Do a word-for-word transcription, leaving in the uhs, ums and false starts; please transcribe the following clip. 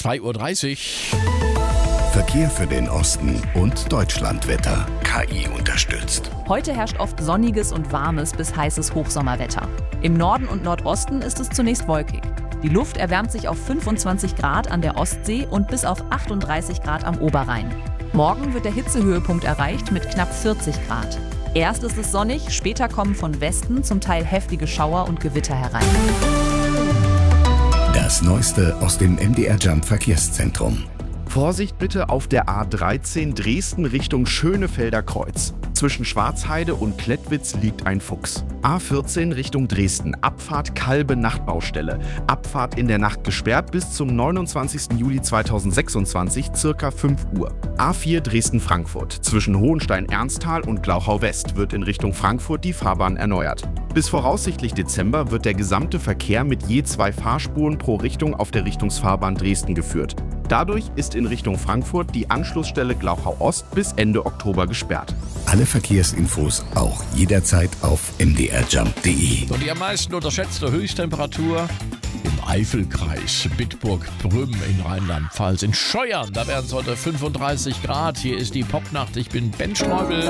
zwei Uhr dreißig. Verkehr für den Osten und Deutschlandwetter. K I unterstützt. Heute herrscht oft sonniges und warmes bis heißes Hochsommerwetter. Im Norden und Nordosten ist es zunächst wolkig. Die Luft erwärmt sich auf fünfundzwanzig Grad an der Ostsee und bis auf achtunddreißig Grad am Oberrhein. Morgen wird der Hitzehöhepunkt erreicht mit knapp vierzig Grad. Erst ist es sonnig, später kommen von Westen zum Teil heftige Schauer und Gewitter herein. Das Neueste aus dem M D R Jump Verkehrszentrum. Vorsicht bitte auf der A dreizehn Dresden Richtung Schönefelder Kreuz. Zwischen Schwarzheide und Klettwitz liegt ein Fuchs. A vierzehn Richtung Dresden, Abfahrt Kalbe Nachtbaustelle. Abfahrt in der Nacht gesperrt bis zum neunundzwanzigsten Juli zweitausendsechsundzwanzig, circa fünf Uhr. A vier Dresden-Frankfurt. Zwischen Hohenstein-Ernsthal und Glauchau-West wird in Richtung Frankfurt die Fahrbahn erneuert. Bis voraussichtlich Dezember wird der gesamte Verkehr mit je zwei Fahrspuren pro Richtung auf der Richtungsfahrbahn Dresden geführt. Dadurch ist in Richtung Frankfurt die Anschlussstelle Glauchau-Ost bis Ende Oktober gesperrt. Alle Verkehrsinfos auch jederzeit auf m d r jump punkt d e. Und die am meisten unterschätzte Höchsttemperatur im Eifelkreis, Bitburg-Brünn in Rheinland-Pfalz. In Scheuern, da wären es heute fünfunddreißig Grad. Hier ist die Popnacht. Ich bin Ben Schleubel.